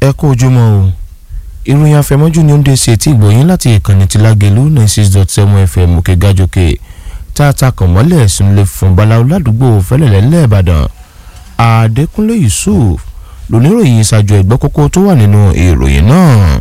ẹ kú ojúmọ́ o ìròyìn afẹ́mọ́jú ni ó ń dé sí etí ìgbọ̀yìn láti ìkànnì ti Lágelú 96.7 FM òkè gájòkè tá a ta kàn mọ́lẹ̀ sínúlẹ̀ fún baláwo ládùúgbò fẹ́lẹ̀lẹ́ ńlẹ̀ Ìbàdàn Adékúnlé Yusuf lóníròyìn ìṣàjò ẹ̀gbọ́ kókó tó wà nínú ìròyìn náà.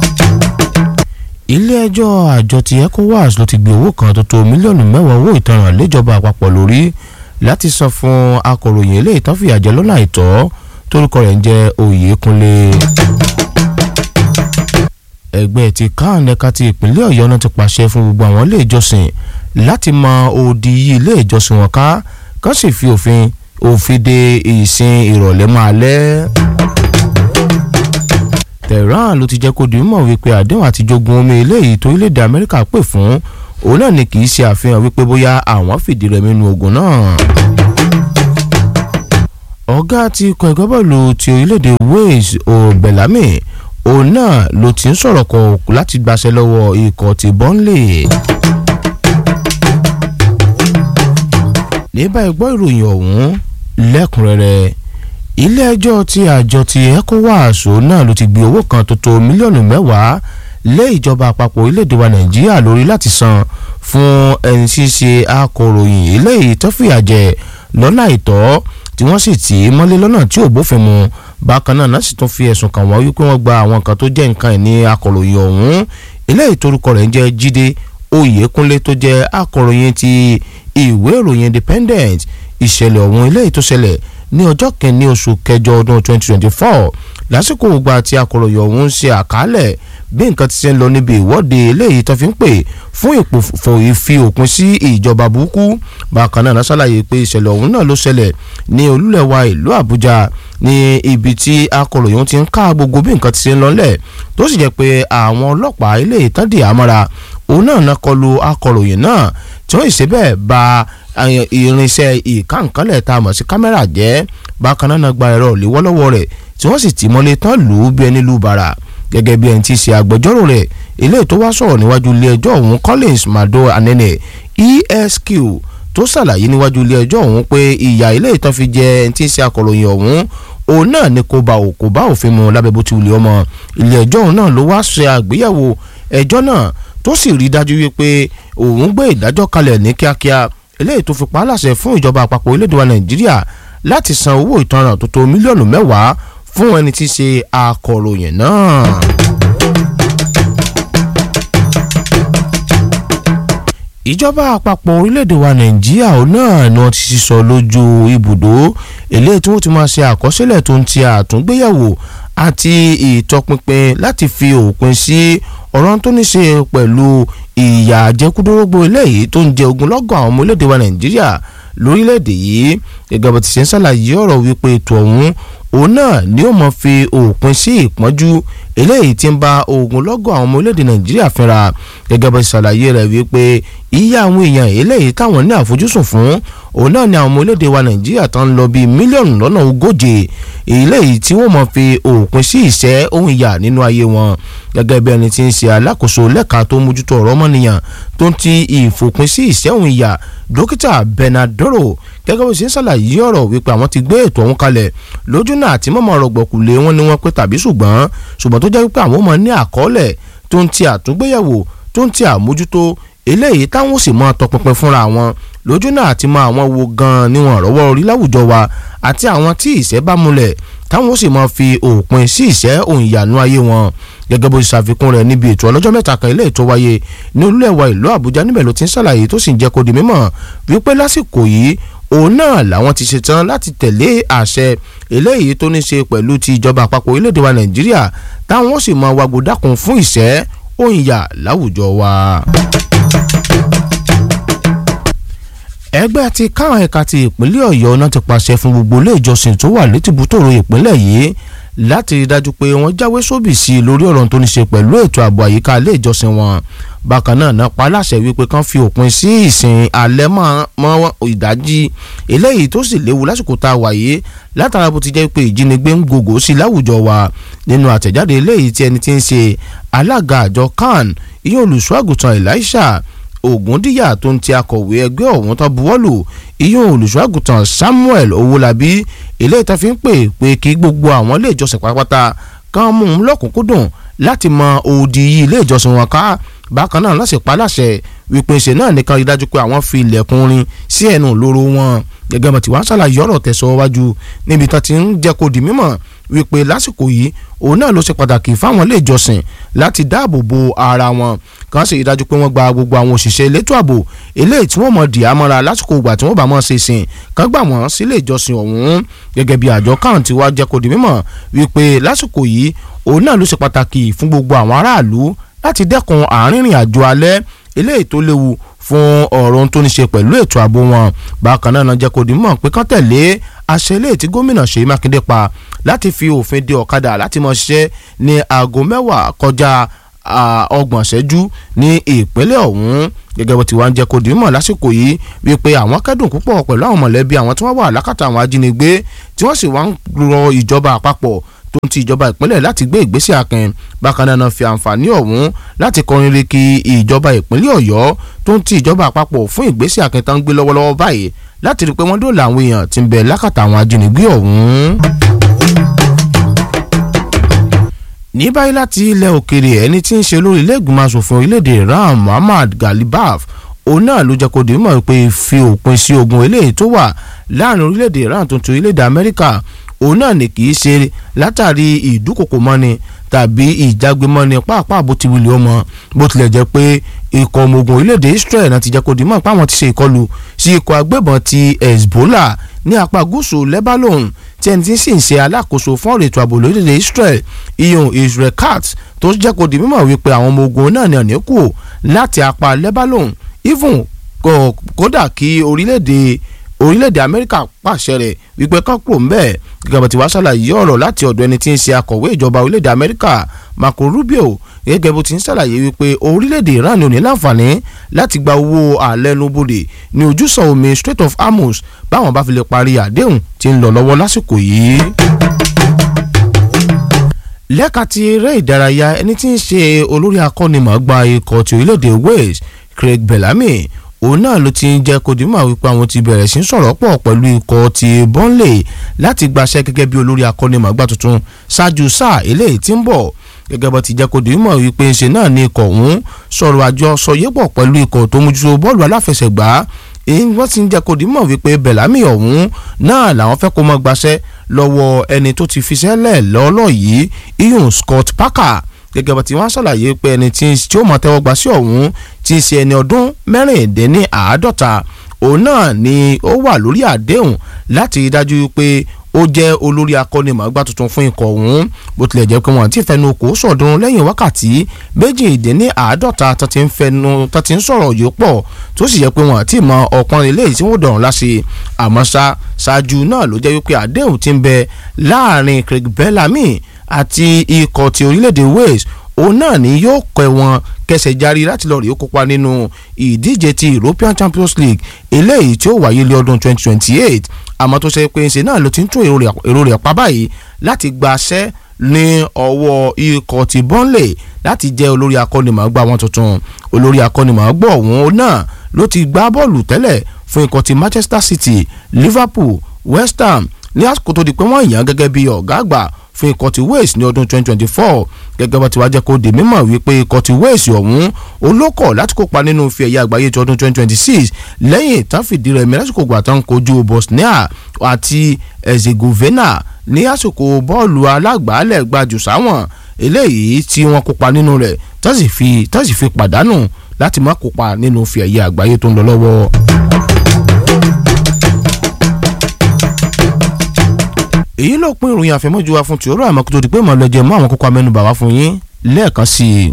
ilé ẹjọ́ àjọ ti ECOWAS ló ti gbé owó kan tó tó mílíọ̀nù 10 owó ìtanràn léjọba àpapọ̀ lórí láti san fún akọ̀ròyìn eléyìí tán fìyà jẹ lọ́nà àìtọ́ torúkọ rẹ̀ ń jẹ́ Oyèkúnlé. ẹgbẹ́ ti CAN ẹ̀ka ti ìpínlẹ̀ Ọ̀yọ́ náà ti pàṣẹ fún gbogbo àwọn ilé ìjọsìn láti mọ odi yí ilé ìjọsìn wọn ká kán sì fi òfin de ìsìn ìrọ̀lẹ́ máa lẹ́. Tehran ló ti jẹ́ kó di mímọ̀ wípé àdéhùn àti jogun omi eléyìí tó orílẹ̀-èdè Amẹ́ríkà pè fún òun náà ni kì í ṣe àfihàn wípé bóyá àwọn fìdí rẹmi nínú ogun náà. ọ̀gá ti ikọ̀ ẹgbẹ́ bọ́ọ̀lù ti orílẹ̀-èdè Wales Bellamy òun náà ló ti ń sọ̀rọ̀ kọ̀ láti gbaṣẹ́ lọ́wọ́ ikọ̀ ti Burnley. ní báyìí gbọ́ ìròyìn ọ̀hún lẹ́kùnrẹ́rẹ́ ilé ẹjọ́ tí àjọ ti ECOWAS náà ló ti gbé owó kan tó tó mílíọ̀nù 10 lé ìjọba àpapọ̀ orílẹ̀-èdè wa Nàìjíríà lórí láti san fún ẹni tí í ṣe akọ̀ròyìn eléyìí tó fìyà jẹ lọ́nà àìtọ́ tí wọ́n sì tì í mọ́lé lọ́nà tí ò bófin mu bákan náà sì tún fi ẹ̀sùn kàn wọ́n wípé wọ́n gba àwọn nǹkan tó jẹ́ nǹkan ìní akọ̀ròyìn ọ̀hún eléyìí torúkọ rẹ̀ ń jẹ́ Jídé Oyèkúnlé tó jẹ́ akọ̀ròyìn ti ìwé ìròyìn Independent ìṣẹ̀lẹ̀ ọ̀hún eléyìí tó ṣẹlẹ̀ ní ọjọ́ kẹ́ni oṣù kẹjọ ọdún 2024 lásìkò ògbà tí akọ̀ròyìn ọ̀hún ń ṣe àkálẹ̀ bí nǹkan ti ṣe ń lọ níbi ìwọ́de eléyìí tó fi ń pè fún ìfi òpin sí ìjọba burúkú bákan náà ṣàlàyé pé ìṣẹ̀lẹ̀ ọ̀hún náà ló ṣẹlẹ̀ ní olúlẹ̀wà ìlú Àbújá ní ibi tí akọ̀ròyìn ti ń ká gbogbo bí nǹkan ti ṣe ń lọ́lẹ̀ tó sì jẹ́ pé àwọn ọlọ́pàá eléyìí tán dì àmọ́ra òun náà kọlu akọ̀ròyìn náà tí wọ́n ṣe bẹ́ẹ̀ ba irinṣẹ́ ìkàǹkálẹ̀ tá a mọ̀ sí kámẹ́rà jẹ́ bákan náà gba ẹ̀rọ ìléwọ́ lọ́wọ́ rẹ̀ tí wọ́n sì tì mọ́lé tán lù ú bí ẹni lù bàrà gẹ́gẹ́ bí ẹni tí í ṣe agbẹjọ́rò rẹ̀ eléyìí tó wá sọ̀rọ̀ níwájú ilé ẹjọ́ ọ̀hún Collins Mado Anene ESQ tó ṣàlàyé níwájú ilé ẹjọ́ ọ̀hún pé ìyà eléyìí tán fi jẹ ẹni tí í ṣe akọ̀ròyìn ọ̀hún òun náà ni kò bá òfin mu lábẹ́ bó ti wùlé ọmọ ilé ẹjọ́ ọ̀hún náà ló wá ṣe àgbéyẹ̀wò ẹjọ́ náà tó sì rí dájú wípé òun gbé ìdájọ́ kalẹ̀ ní kíákíá eléyìí tó fi pa á láṣẹ fún ìjọba àpapọ̀ orílẹ̀-èdè wa Nàìjíríà láti san owó ìtanràn tó tó mílíọ̀nù 10 fún ẹni tí í ṣe akọ̀ròyìn náà. ìjọba àpapọ̀ orílẹ̀-èdè wa Nàìjíríà náà ni wọ́n ti sísọ lójú ibùdó eléyìí tí wọ́n ti máa ṣe àkọsílẹ̀ tó ń ti àtúngbéyẹ̀wò àti ìtọpinpin láti fi òpin sí ọ̀rọ̀ tó ní ṣe pẹ̀lú ìyà àjẹkúdórógbó eléyìí tó ń jẹ ogunlọ́gọ̀ àwọn ọmọ orílẹ̀-èdè wa Nàìjíríà lórílẹ̀-èdè yìí gẹ́gẹ́ bó ti ṣe ń ṣàlàyé ọ̀rọ̀ wípé ètò ọ̀hún òun náà ni ó mọ̀ fi òpin sí ìpọ́njú eléyìí tí ń bá ogunlọ́gọ̀ àwọn ọmọ orílẹ̀-èdè Nàìjíríà fínra gẹ́gẹ́ bó ti ṣàlàyé rẹ̀ wípé iye àwọn èèyàn eléyìí táwọn ní àfojúsùn fún òun náà ni àwọn ọmọ orílẹ̀-èdè wa Nàìjíríà tán ń lọ bíi mílíọ̀nù lọ́nà 140 eléyìí tí wọ́n mọ̀ fi òpin sí ìṣẹ́ ohun ìyà nínú ayé wọn gẹ́gẹ́ bí ẹni tí ń ṣe alákòóso lẹ́ka tó mójútó ọ̀rọ̀ ọmọnìyàn tó ń ti ìfòpin sí ìṣẹ́ ohun ìyà dókítà Bernardoro gẹ́gẹ́ bó ṣe ń ṣàlàyé ọ̀rọ̀ wípé àwọn ti gbé ètò ọ̀hún kalẹ̀ lójú náà àti mọ̀mọ́ rọ̀gbọ̀kùlé wọn ni wọ́n pé tàbí ṣùgbọ́n tó jẹ́ wípé àwọn ọmọ ní àkọọ́lẹ̀ tó ń ti àtúngbéyẹ̀wò tó ń ti àmójútó eléyìí táwọn sì máa tọpinpin fúnra wọn lójú náà àti mọ àwọn wo gan-an ni wọ́n rọ́wọ́ orí láwùjọ wa àti àwọn tí ìṣẹ́ bá múlẹ̀ táwọn sì máa fi òpin sí ìṣẹ́ ohun ìyànú ayé wọn gẹ́gẹ́ bó ṣe ṣàfikún rẹ̀ níbi ètò ọlọ́jọ́ mẹ́ta kan eléyìí tó wáyé ní olúlẹ̀wà ìlú Àbújá níbẹ̀ ló ti ń ṣàlàyé tó sì ń jẹ́ kó di mímọ̀ wípé lásìkò yìí òun náà làwọn ti ṣetán láti tẹ̀lé àṣẹ eléyìí tó ní ṣe pẹ̀lú ti ìjọba àpapọ̀ orílẹ̀-èdè wa Nàìjíríà táwọn sì máa wagbo dákun fún ìṣẹ́ ohun ìyà láwùjọ wa. ẹgbẹ́ ti káwọn ẹ̀ka ti ìpínlẹ̀ Ọ̀yọ́ náà ti pàṣẹ fún gbogbo ilé ìjọsìn tó wà létìbútòrò ìpínlẹ̀ yìí láti rí dájú pé wọ́n jáwé sóbì sí i lórí ọ̀rọ̀ tó ní ṣe pẹ̀lú ètò ààbò àyíká ilé ìjọsìn wọn bákan náà pa láṣẹ wípé kán fi òpin sí ìsìn alẹ́ mọ́ ìdájí eléyìí tó sì léwu lásìkò tá a wà yìí látara bó ti jẹ́ pé ìjínigbé ń gògó sí láwùjọ wa nínú àtẹ̀jáde eléyìí tí ẹni tí ń ṣe alága àjọ CAN ìyẹn olùṣọ́ àgùntàn Elisha Ògúndíyà tó ń ti akọ̀wé ẹgbẹ́ ọ̀hún tó buwọ́lù ìyẹn olùṣọ́àgùtàn Samuel Owólabí eléyìí tó fi ń pè pé kí gbogbo àwọn ilé ìjọsìn pátápátá kán mú un lọ́kùnkúndùn láti mọ òdì yìí ilé ìjọsìn wọn ká. Bákan náà lọ́sẹ̀ pa láṣẹ wípé ṣe náà nìkan rí dájú pé àwọn fi ilẹ̀kùn rin sí ẹnu lóró wọn. gẹ́gẹ́ bó ti wá ṣàlàyé ọ̀rọ̀ tẹ̀síwájú níbi tó ti ń jẹ́ kó di mímọ̀ wípé lásìkò yìí òun náà ló ṣe pàtàkì fáwọn ilé ìjọsìn láti dáàbò bo ara wọn kàn sì rí dájú pé wọ́n gba gbogbo àwọn òṣìṣẹ́ elétò ààbò eléyìí tí wọ́n mọ̀ dì á mọ́ra lásìkò ìgbà tí wọ́n bá mọ̀ ṣe sìn kàn gbà wọ́n sílé ìjọsìn ọ̀hún. Gẹ́gẹ́ bí àjọ kan ti wá jẹ́ kó di mímọ̀ wípé lásìkò yìí òun náà ló ṣe pàtàkì fún gbogbo àwọn aráàlú láti dẹ́kun àárínrìn àjò alẹ́ eléyìí tó léwu fún ọ̀rọ̀ tó ní ṣe pẹ̀lú ètò ààbò wọn. Bákan náà jẹ́ kó di mímọ̀ pé kán tẹ̀lé àṣẹ eléyìí tí gómìnà Ṣèyí Mákindé pa láti fi òfin de ọ̀kadà láti máa ṣiṣẹ́ ní aago 10 kọjá 30 ìṣẹ́jú ní ìpínlẹ̀ ọ̀hún. Gẹ́gẹ́ bó ti wá ń jẹ́ kó di mímọ̀ lásìkò yìí wípé àwọn kẹ́dùn púpọ̀ pẹ̀lú àwọn mọ̀lẹ́bí àwọn tí wọ́n wà lákàtà àwọn ajínigbé tí wọ́n sì wá ń rọ ìjọba àpapọ̀ tó ń ti ìjọba ìpínlẹ̀ láti gbé ìgbésẹ̀ akin. Bákan náà fi àǹfààní ọ̀hún láti kọrin re kí ìjọba ìpínlẹ̀ Ọ̀yọ́ tó ń ti ìjọba àpapọ̀ fún ìgbésẹ̀ akin tó ń gbé lọ́wọ́lọ́wọ́ báyìí láti rí i pé wọ́n dóòlà àwọn èèyàn tí ń bẹ lákàtà àwọn ajínigbé ọ̀hún. Ní báyìí láti ilẹ̀ òkèèrè ẹni tí ń ṣe lórí ilé ìgbìmọ̀ asòfin orílẹ̀-èdè Iran Muhammad Ghalibaf òun náà ló jẹ́ kó di mímọ̀ pé fi òpin sí ogun eléyìí tó wà láàrin orílẹ̀-èdè Iran tó ń ti orílẹ̀-èdè Amẹ́ríkà òun náà ní kì í ṣe látàrí ìdúkòkò mọ́ni tàbí ìjágbémọ́ni pàápàá bó ti wuli ọmọ bó tilẹ̀ jẹ́ pé ikọ̀ ọmọ ogun orílẹ̀-èdè Israel náà ti jẹ́ kó di mọ̀ pé àwọn ti ṣe ìkọlù sí ikọ̀ agbébọn ti Hezbollah ní apá gúúsù Lebanon tí ẹni tí sì ń ṣe alákòóso fún ọ̀rọ̀ ètò ààbò lórílẹ̀-èdè Israel iyun Israel Katz tó jẹ́ kó di mímọ̀ wípé àwọn ọmọ ogun náà ní ọ̀nà kù láti apá Lebanon even kódà kí orílẹ̀-èdè Amẹ́ríkà pàṣẹ rẹ̀ wípé kán kúrò ńbẹ̀. Gẹ́gẹ́ bó ti wá ṣàlàyé ọ̀rọ̀ láti ọ̀dọ̀ ẹni tí ń ṣe akọ̀wé ìjọba orílẹ̀-èdè Amẹ́ríkà Marco Rubio gẹ́gẹ́ bó ti ń ṣàlàyé wípé orílẹ̀-èdè Iran ò ní láǹfààní láti gba owó àlẹnubodè ní ojúsàn omi Strait of Hormuz báwọn bá fi lè parí àdéhùn tí ń lọ lọ́wọ́ lásìkò yìí. Lẹ́ka ti eré ìdárayá ẹni tí ń ṣe olórí akọ́nimọ̀ọ́gbá ikọ̀ ti orílẹ̀-èdè Wales Craig Bellamy òun náà ló ti ń jẹ́ kó di mọ̀ wípé àwọn ti bẹ̀rẹ̀ sí sọ̀rọ̀ pọ̀ pẹ̀lú ikọ̀ ti Burnley láti gbaṣẹ́ gẹ́gẹ́ bí olórí akọ́nimọ̀ọ́gbá tuntun ṣáájú sáà eléyìí tí ń bọ̀. Gẹ́gẹ́ bó ti jẹ́ kó di mọ̀ wípé ṣe náà ní ikọ̀ ọ̀hún sọ̀rọ̀ àjọsọyépọ̀ pẹ̀lú ikọ̀ tó mójútó bọ́ọ̀lù aláfẹsẹ̀gbá wọ́n ti ń jẹ́ kó di mọ̀ wípé Bellamy ọ̀hún náà làwọn fẹ́ kó mọ́ gbaṣẹ́ lọ́wọ́ ẹni tó ti fiṣẹ́ lẹ̀ lọ́ọ́lọ́ yìí iyun Scott Parker. Gẹ́gẹ́ bó ti wọ́n ṣàlàyé pé ẹni tí ó mọ̀ tẹ́wọ́ gbà sí ọ̀hún ti ṣe ẹni ọdún 54 òun náà ni ó wà lórí àdéhùn láti rí dájú pé ó jẹ́ olórí akọ́nimọ̀ọ́gbá tuntun fún ikọ̀ ọ̀hún bó tilẹ̀ jẹ́ pé wọ́n ti fẹnu kò sọ̀dún lẹ́yìn wákàtí 52 tó ti ń sọ̀rọ̀ yìí pọ̀ tó sì yẹ pé wọ́n ti mọ ọ̀pọ̀n eléyìí tí wọ́n dọ̀rùn láṣẹ àmọ́ ṣáájú náà ló jẹ́ wípé àdéhùn ti ń bẹ láàrin Craig Bellamy àti ikọ̀ ti orílẹ̀-èdè Wales òun náà ni yóò kọ́ wọn kẹsẹ̀ járí láti lọ rí kópa nínú ìdíje ti European Champions League eléyìí tí ó wáyé lé ọdún 2028 àmọ́ tó ṣe pé ṣe náà ló ti ń tún èrò rẹ̀ pa báyìí láti gbaṣẹ́ ní ọwọ́ ikọ̀ ti Burnley láti jẹ́ olórí akọ́nimọ̀ọ́gbá wọn tuntun. Olórí akọ́nimọ̀ọ́gbá ọ̀hún náà ló ti gbá bọ́ọ̀lù tẹ́lẹ̀ fún ikọ̀ ti Manchester City, Liverpool, West Ham ní àsìkò tó di pé wọ́n yàn gẹ́gẹ́ bí ọ̀gá àgbà fún ikọ̀ ti Wales ní ọdún 2024. Gẹ́gẹ́ bá ti wá jẹ́ kó di mímọ̀ wípé ikọ̀ ti Wales ọ̀hún olókọ̀ láti kópa nínú ife ẹ̀yẹ àgbáyé ti ọdún 2026 lẹ́yìn tán fìdí rẹmi lásìkò gbà tán kojú Bosnia àti Herzegovina ní àsìkò bọ́ọ̀lù alágbàálẹ̀ gbajù sáwọn eléyìí tí wọ́n kópa nínú rẹ̀ tán sì fi pàdánù láti má kópa nínú ife ẹ̀yẹ àgbáyé tó ń lọ lọ́wọ́. èyí ló pín ìròyìn àfẹ́mọ́jú wa fún tìóró àmọ́ kó tó di pé mọ̀ lọ́jọ́ mọ́ àwọn kókó amẹ́nubà wá fún yín lẹ́ẹ̀kan sí i.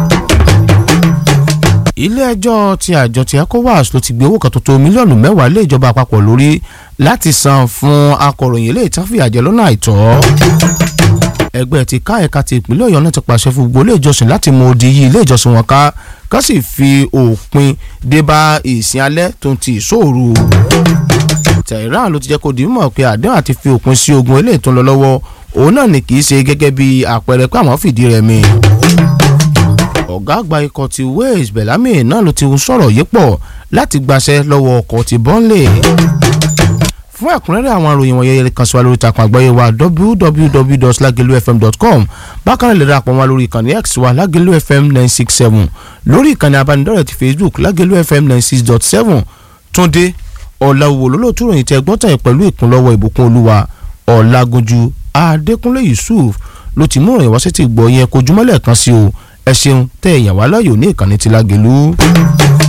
ilé ẹjọ́ ti àjọ ti ECOWAS ló ti gbé owó kan tó tó mílíọ̀nù 10 lé ìjọba àpapọ̀ lórí láti san fún akọ̀ròyìn ilé ìtàfíà jẹ lọ́nà àìtọ́. ẹgbẹ́ ti ká ẹ̀ka ti ìpínlẹ̀ Ọ̀yọ́ náà ti pàṣẹ fún gbogbo ilé ìjọsìn láti mọ odi yí ilé ìjọsìn wọn ká sì fi òpin dé bá ìsìn alẹ́ tó ń ti ìṣòro. Tehran ló ti jẹ́ kó di mímọ̀ pé àdéhùn àti fi òpin sí ogun eléyìí tó ń lọ lọ́wọ́ òun náà ni kì í ṣe gẹ́gẹ́ bí àpẹẹrẹ pé àwọn fìdí rẹmi. ọ̀gá àgbà ikọ̀ ti Wales Bellamy náà ló ti ń sọ̀rọ̀ yìí pọ̀ láti gbaṣẹ́ lọ́wọ́ ọkọ̀ ti Burnley. fún ẹ̀kúnrẹ́rẹ́ àwọn ìròyìn wọ̀nyẹn kan sí wa lórí ìtàkùn àgbáyé wa www.lagelufm.com bákan náà lè darapọ̀ wá lórí ìkànnì X wa Lagelu FM 967 lórí ìkànnì abánidọ́rẹ̀ẹ́ ti Facebook Lagelu FM 96.7 Túndé Ọ̀làwò lólótú ròyìn tẹ gbọ́n tàn pẹ̀lú ìkúnlọ́wọ́ ìbùkún olúwa Ọ̀làgúnjú Adékúnlé Yusuf ló ti mú ìròyìn wá sí ti gbọ́ yẹn kojúmọ́lẹ̀ kan sí o ẹ ṣeun tẹ ìyàwó aláyò ní ìkànnì ti Lágelú.